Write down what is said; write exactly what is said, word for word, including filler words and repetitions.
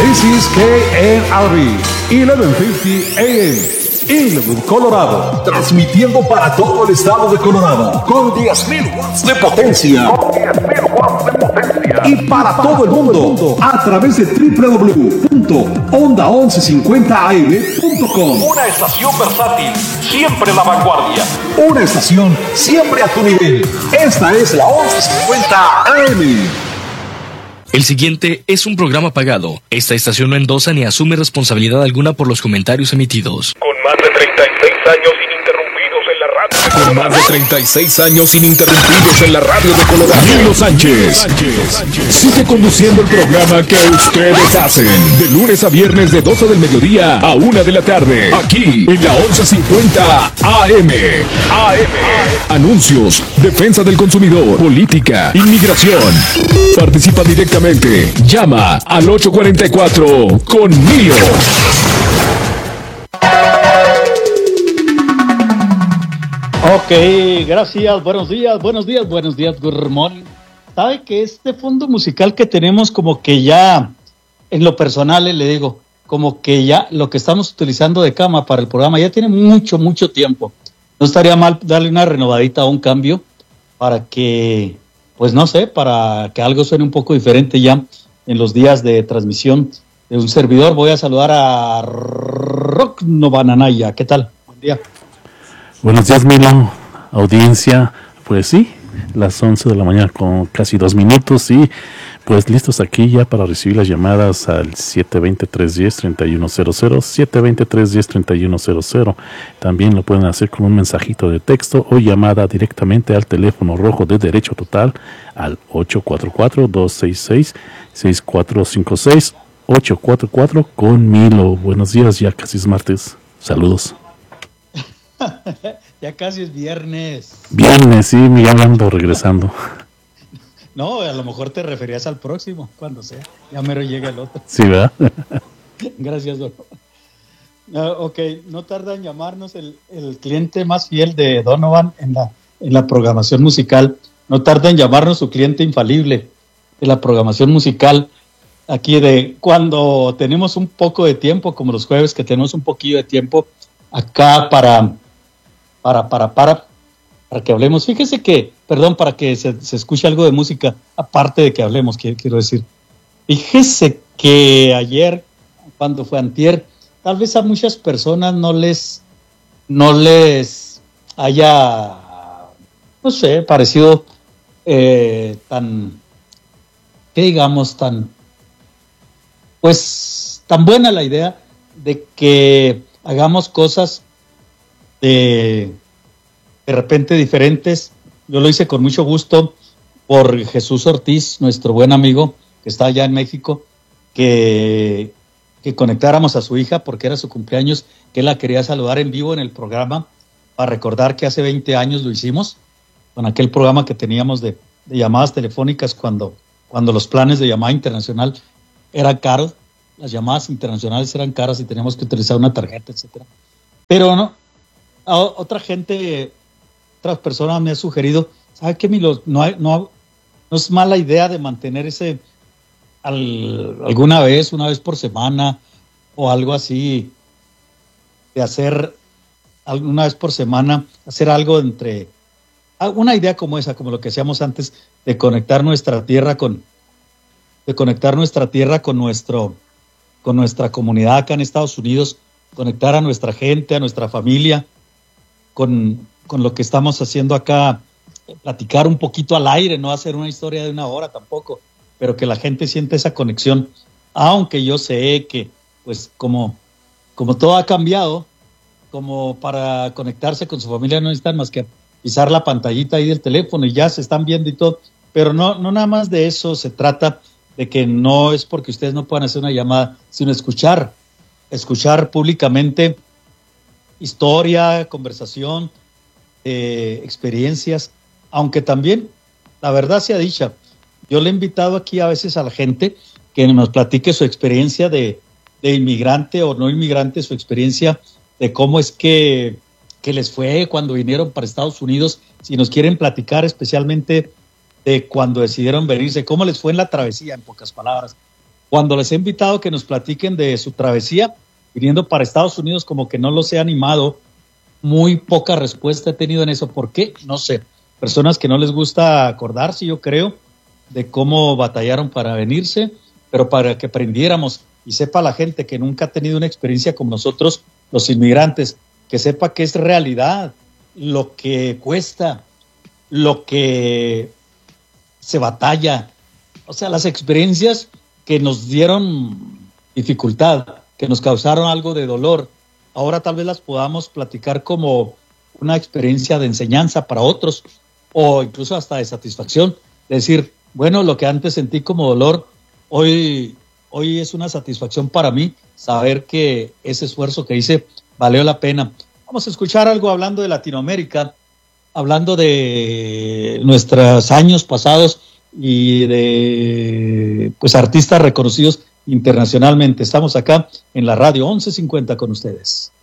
This is K N R B, eleven fifty A M. Inglewood, Colorado, transmitiendo para todo el estado de Colorado con diez mil watts de potencia. Con diez mil watts de potencia. Y para, para todo el mundo a través de doble u doble u doble u punto onda once cincuenta a m punto com. Una estación versátil, siempre la vanguardia. Una estación siempre a tu nivel. Esta es la once cincuenta A M. El siguiente es un programa pagado. Esta estación no endosa ni asume responsabilidad alguna por los comentarios emitidos. Con más de treinta y seis años ininterrumpidos en la radio. Con más de treinta y seis años ininterrumpidos en la radio de Colorado. Nilo Sánchez, Sánchez sigue conduciendo el programa que ustedes hacen. De lunes a viernes de doce del mediodía a una de la tarde. Aquí en la once cincuenta A M. A M. Anuncios, defensa del consumidor, política, inmigración. Participa directamente. Llama al ocho cuatro cuatro con Nilo. Ok, gracias, buenos días, buenos días, buenos días, good morning. ¿Sabe que este fondo musical que tenemos como que ya, en lo personal le digo, como que ya lo que estamos utilizando de cama para el programa ya tiene mucho, mucho tiempo? No estaría mal darle una renovadita o un cambio para que, pues no sé, para que algo suene un poco diferente ya en los días de transmisión de un servidor. Voy a saludar a Rock Novananaya. ¿Qué tal? Buen día. Buenos días, Milo, audiencia. Pues sí, las once de la mañana con casi dos minutos y pues listos aquí ya para recibir las llamadas al siete dos cero, tres uno cero, tres uno cero cero, siete dos cero, tres uno cero, tres uno cero cero. También lo pueden hacer con un mensajito de texto o llamada directamente al teléfono rojo de Derecho Total al ocho cuatro cuatro, dos seis seis, seis cuatro cinco seis, ocho cuatro cuatro con Milo. Buenos días, ya casi es martes. Saludos. Ya casi es viernes. Viernes, sí, ya ando regresando. No, a lo mejor te referías al próximo, cuando sea. Ya mero llega el otro. Sí, ¿verdad? Gracias, don. Uh, ok, no tarda en llamarnos el, el cliente más fiel de Donovan en la, en la programación musical. No tarda en llamarnos su cliente infalible de la programación musical. Aquí de cuando tenemos un poco de tiempo, como los jueves que tenemos un poquillo de tiempo acá para... Para, para, para, para que hablemos. Fíjese que, perdón, para que se, se escuche algo de música, aparte de que hablemos, quiero, quiero decir. Fíjese que ayer, cuando fue antier, tal vez a muchas personas no les, no les haya, no sé, parecido eh, tan, que digamos, tan, pues, tan buena la idea de que hagamos cosas de, de repente diferentes. Yo lo hice con mucho gusto por Jesús Ortiz, nuestro buen amigo que está allá en México, que, que conectáramos a su hija porque era su cumpleaños, que él la quería saludar en vivo en el programa para recordar que hace veinte años lo hicimos con aquel programa que teníamos de, de llamadas telefónicas cuando, cuando los planes de llamada internacional eran caros, las llamadas internacionales eran caras y teníamos que utilizar una tarjeta, etcétera. Pero no, a otra gente, otras personas me han sugerido, ¿sabe qué, Milo? No, hay, no, no es mala idea de mantener ese al, alguna vez, una vez por semana o algo así, de hacer alguna vez por semana, hacer algo entre, una idea como esa, como lo que hacíamos antes, de conectar nuestra tierra con, de conectar nuestra tierra con nuestro, con nuestra comunidad acá en Estados Unidos, conectar a nuestra gente, a nuestra familia, con, con lo que estamos haciendo acá, platicar un poquito al aire, no hacer una historia de una hora tampoco, pero que la gente siente esa conexión, aunque yo sé que, pues, como, como todo ha cambiado, como para conectarse con su familia no necesitan más que pisar la pantallita ahí del teléfono y ya se están viendo y todo, pero no, no nada más de eso se trata, de que no es porque ustedes no puedan hacer una llamada, sino escuchar, escuchar públicamente historia, conversación, eh, experiencias, aunque también, la verdad sea dicha, yo le he invitado aquí a veces a la gente que nos platique su experiencia de, de inmigrante o no inmigrante, su experiencia de cómo es que, que les fue cuando vinieron para Estados Unidos, si nos quieren platicar especialmente de cuando decidieron venirse, cómo les fue en la travesía, en pocas palabras, Cuando les he invitado a que nos platiquen de su travesía, viniendo para Estados Unidos, como que no los he animado, muy poca respuesta he tenido en eso. ¿Por qué? No sé. Personas que no les gusta acordarse, yo creo, de cómo batallaron para venirse, pero para que aprendiéramos y sepa la gente que nunca ha tenido una experiencia como nosotros, los inmigrantes, que sepa que es realidad, lo que cuesta, lo que se batalla, o sea, las experiencias que nos dieron dificultad, que nos causaron algo de dolor, ahora tal vez las podamos platicar como una experiencia de enseñanza para otros, o incluso hasta de satisfacción, decir, bueno, lo que antes sentí como dolor, hoy, hoy es una satisfacción para mí, saber que ese esfuerzo que hice valió la pena. Vamos a escuchar algo hablando de Latinoamérica, hablando de nuestros años pasados y de pues artistas reconocidos internacionalmente. Estamos acá en la radio once cincuenta con ustedes.